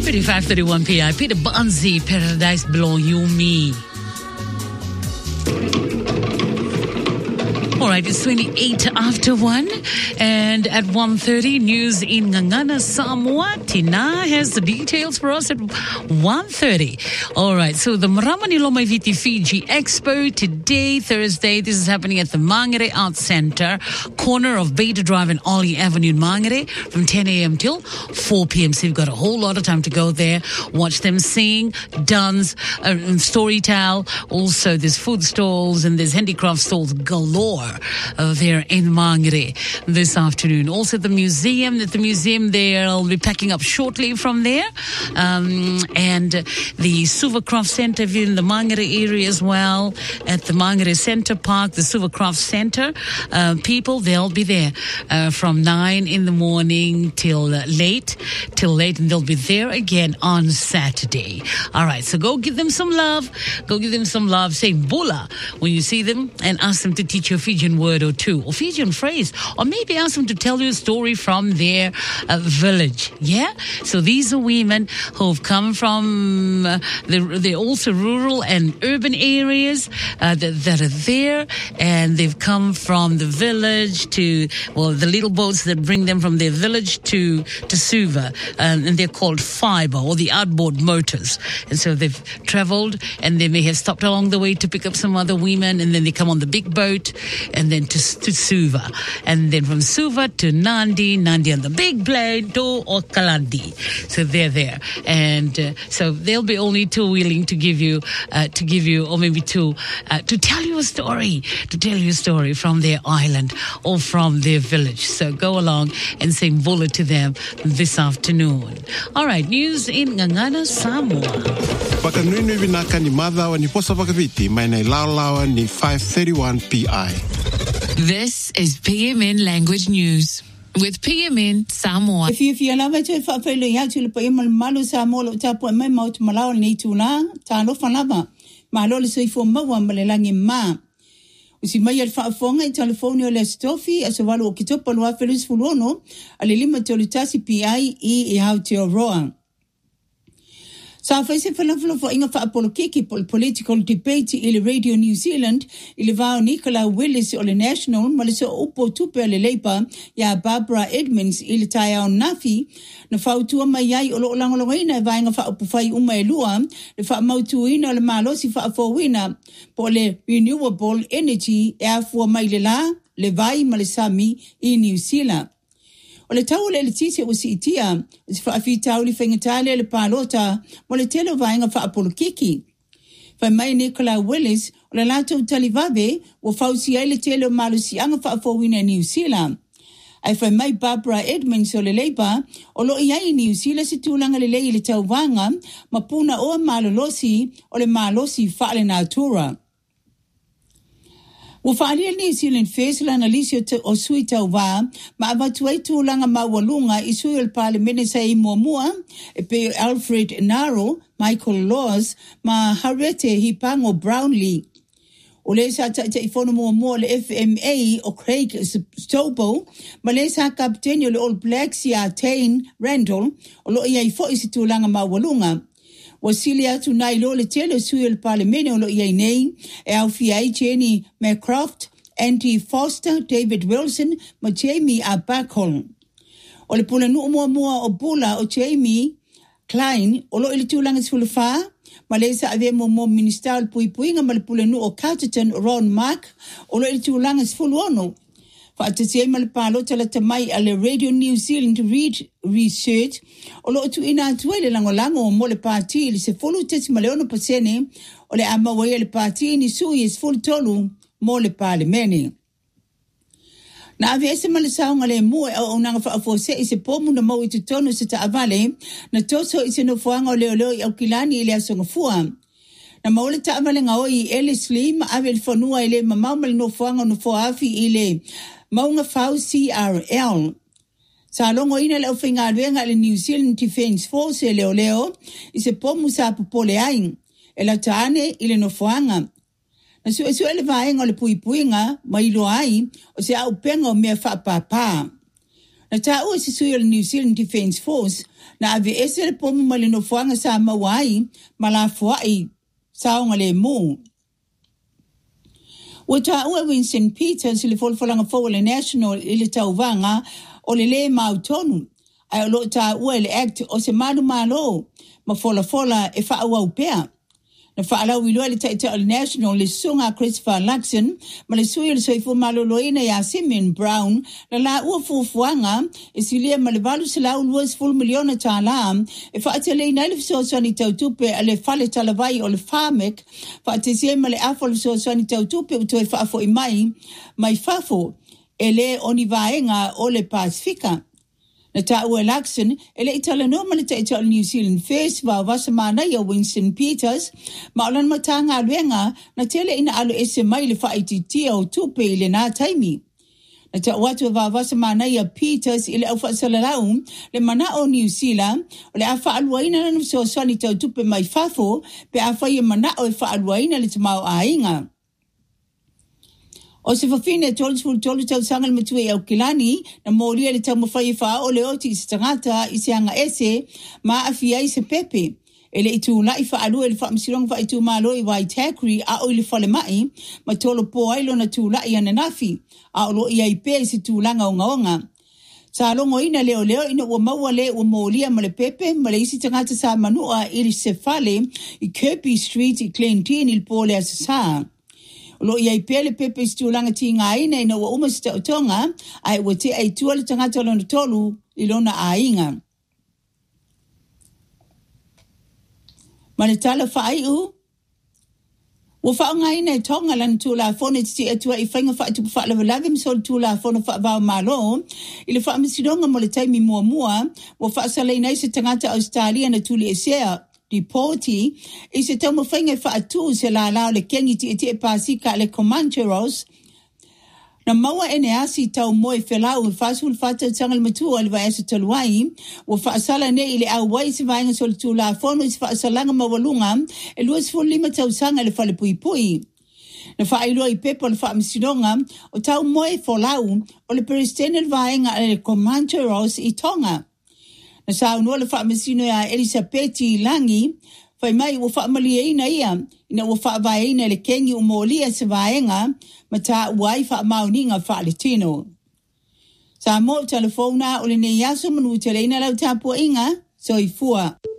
55:31 p.m. Peter Bunzi, Paradise Belong You Me. All right, it's 28 after 1, and at 1:30, news in Ngangana, Samoa. Tina has the details for us at 1:30. All right, so the Maramani Lomaiviti Fiji Expo today, Thursday. This is happening at the Mangere Arts Centre, corner of Beta Drive and Ollie Avenue in Mangere, from 10 a.m. till 4 p.m. So you've got a whole lot of time to go there, watch them sing, dance, storytell. Also, there's food stalls and there's handicraft stalls galore there in Mangere this afternoon. Also at the museum they'll be packing up shortly from there. And the Suva Center in the Mangere area as well, at the Mangere Center Park, the Suva Center, people, they'll be there from 9 in the morning till late, and they'll be there again on Saturday. All right, so go give them some love. Say Bula when you see them, and ask them to teach you a Fijian word or two, or Fijian phrase, or maybe ask them to tell you a story from their village. Yeah? So these are women who've come from they're also rural and urban areas that are there, and they've come from the village to, the little boats that bring them from their village to Suva, and they're called fiber, or the outboard motors. And so they've traveled, and they may have stopped along the way to pick up some other women, and then they come on the big boat, and then to Suva, and then from Suva to Nandi on the big plane to Okalandi. So they're there, and so they'll be only too willing to give you, or maybe to tell you a story, from their island or from their village. So go along and say Bula to them this afternoon. All right, news in Ngangana, Samoa. Pakanui vinaka ni madha wa ni posa pakaviti mai nei laulawa ni 5:31 PI. This is PMN Language News with PMN Samoa. If you lava to fafelo ya to pa imal malu Samoa ta po mai maut malao ni tuna ta no fanava malo so ifo mawa malelangi ma usi mai al fonga i telefonio le stofi asovalo kitopa lo afelis fulono alilima tolitasi PI e how to roa. Sa faise falafalo fo inga fa apolokiki political debate ili Radio New Zealand ili vao Nicola Willis o le National maliso upo tupe le Labour ya Barbara Edmonds ili taya o nafi na fautua mayai o lo langoloina va inga fa upufai uma elua le fa mautuina o le malosi fa afowina po le renewable energy e afua mailela le vai malisami i New Zealand. O le tau le tise o si itia, si whaafi tau li whengatale le pālota, mo le telo vaenga whaapolokiki. Whai mai Nicola Willis, o le lato talivabe, o whausi ai le telo malusi anga whaafowina New Zealand. Ai whai mai Barbara Edmonds o le Labour, o lo iai New Zealand si tūlanga le lei le tau vanga, ma puna o malolosi, o le malosi whaale natura. Wa faalia New Zealand Fesla na lisio o sui tau wā, ma avatuai tūlanga mawalunga i sui o le parlemene sa i muamua, e pe Alfred Naro, Michael Laws, ma Harete Hipango Brownlee. O le sa ta i fono muamua le FMA o Craig Stobo, ma le sa kapteni o le All Blacks ya Tane Randall, o lo ia i fo isi tūlanga mawalunga. Wasilia tunai lo le tele sui el parlemene o lo iai nei, e au fiai Jenny McCroft, Andy Foster, David Wilson, ma Jamie Abacol. O le pula nu mua o bula o Jamie Klein, o lo ili tūlanga sfulufā, ma le sa ave mo ministerial puipuinga ma le pula nu o Carterton Ron Mark, o lo ili tūlanga sfuluono. Whaatese ma le pālota la tamai a le Radio New Zealand Read Research, o lo tu ina atuai le langolango o mo le pāti li se folu tesi ma le ono pasene, o le amawai le pāti ni sui es folu tolu mo le parlemene. Na ave ese ma le saunga le mua o nanga whaafose i se pomu na mau i tutonu se ta avale, na toso i se no fuanga o leo i au kilani i le asonga fua. Na maule ta avale nga oi i Ellis Lim, ave le whanua i le mamaumali no fuanga no fuafi i le maunga fau CRL. Sa longo ina leo whinga aluenga le New Zealand Defence Force e leo, i se pomu sa popole aing, e la taane i le no fuanga. Na su ele vaenga o le puipuinga, ma ilo ai, o se au penga o mea whaapapa. Na ta ua si sui o New Zealand Defence Force na ave ese le pomu ma le nofuanga sa mawai ma la fuai saonga le mu. Ua ta ua Winston Peters le folfolanga fo le National ile tauvanga o le mautonu. Ai o lo ta ua le act o se manu malo ma fola e wha au pea. Na whaalau iloa le taita o le National le sunga Christopher Luxon ma le sui o le soifo maloloina ya Simeon Brown la ua fufuanga e silia ma le valu silau luas full miliona ta la e whaatele ina le fisoasani tautupe a le fale talavai o le Farmek whaatesia ma le afo le fisoasani tautupe uto e whaafo i mai fafo e le onivaenga o le Pasifika. Na ta ua Luxon, ele itala no ma le taita o New Zealand First wa wasamana ya Winston Peters, ma olan matanga aluenga na tele ina alu ese mai le whaititia o tupe ile na taimi. Na ta watu wa wasamana ya Peters ile au whaasalalau le mana o New Zealand, o le afa aluaina na nusoasani tau tupe mai fafo, pe afa ia mana o e wha aluaina le tamau ainga. O se whawhine tolu tau sanga le matue au Kilani na mōria le tau mawhai wha o le oti i se tangata i se anga ese ma awhia i se pepe. Ele i tū lai wha alua le wha msirong wha i tū malo i wai Takri a o le whale mai ma tolo po ailo na tū lai ananafi a o lo i aipe i se tū langa o ngaonga. Sa longo ina leo ina ua maua le ua mōlia ma le pepe ma le isi tangata sa manua i se whale i Kirby Street i Clentin il pole a se saa. Lo iai pele pepe stulanga ti ngaina ina ua umasta o tonga ai ua te ai tua le tangata lona tolu i lona ainga. Ma le tala whaai ua whao ngaina e tonga lana tula fone ti atua i whainga wha atupu wha lawe msol tula fone wha vau malo i le wha masironga mo le taimi mua ua wha saleina i se tangata Australia na tuli e sea Deporti, i se tau mawhainga wha atu se la lao le kengi ti e pasika le Comancheros. Na maua ene asi tau moe whelau e whasul whata tanga le matua le vai asa taluai, wa whaasala ne i le au wai se vainga sol tu la fono i se whaasalanga mawalunga e luas fun lima tau sanga le whale pui pui. Na whaailoa i pepo le whaamisinonga o tau moe wholau o le peristene le vainga le Comancheros i Tonga. Na sa unua le whaamasino ya Elisabeti Langi, whai mai ua whaamalia ina ia, ina ua whaavaina le kengi umolia se vaenga, ma ta uai whaamauninga whaaletino. Sa mo telefona o le ne yaso manu te reina lau tapua inga, so i fua.